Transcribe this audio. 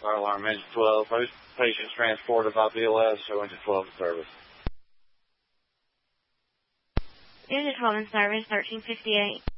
Fire alarm, engine 12. Patients transported by BLS, so engine 12 in service. Engine 12 in service, 1358.